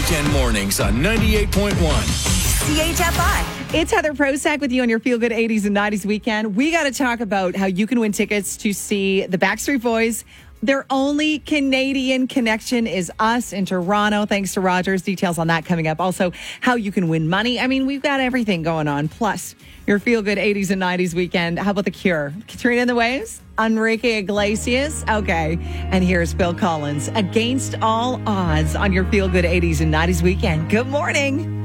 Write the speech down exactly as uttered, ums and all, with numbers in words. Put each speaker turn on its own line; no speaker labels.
Weekend mornings on ninety-eight point one.
C H F I.
It's Heather Prosack with you on your Feel Good eighties and nineties weekend. We got to talk about how you can win tickets to see the Backstreet Boys. Their only Canadian connection is us in Toronto, thanks to Rogers. Details on that coming up. Also, how you can win money. I mean, we've got everything going on. Plus, your Feel Good eighties and nineties weekend. How about The Cure? Katrina and the Waves? Enrique Iglesias? Okay. And here's Bill Collins. Against All Odds on your Feel Good eighties and nineties weekend. Good morning.